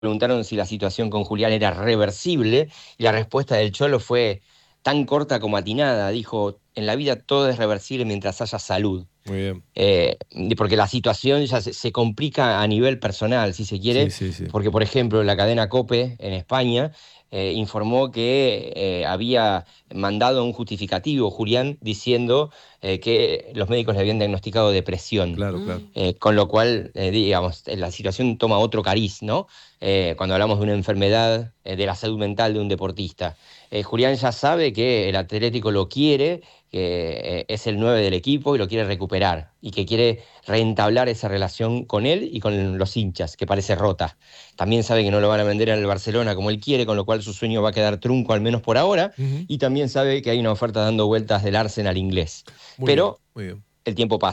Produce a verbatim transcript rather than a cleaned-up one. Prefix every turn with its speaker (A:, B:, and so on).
A: preguntaron si la situación con Julián era reversible y la respuesta del Cholo fue tan corta como atinada. Dijo, en la vida todo es reversible mientras haya salud.
B: Muy bien.
A: Eh, porque la situación ya se, se complica a nivel personal, si se
B: Sí,
A: quiere,
B: sí, sí.
A: porque por ejemplo la cadena COPE en España eh, informó que eh, había mandado un justificativo, Julián, diciendo eh, que los médicos le habían diagnosticado depresión.
B: Claro, claro.
C: Mm.
A: Eh, con lo cual, eh, digamos, eh, la situación toma otro cariz, ¿no? Eh, cuando hablamos de una enfermedad eh, de la salud mental de un deportista. Eh, Julián ya sabe que el Atlético lo quiere, que eh, es el nueve del equipo y lo quiere recuperar y que quiere reentablar esa relación con él y con los hinchas, que parece rota. También sabe que no lo van a vender al Barcelona como él quiere, con lo cual su sueño va a quedar trunco, al menos por ahora,
B: Ujú.
A: y también sabe que hay una oferta dando vueltas del Arsenal inglés.
B: Muy bien,
A: Pero
B: muy bien.
A: el tiempo pasa.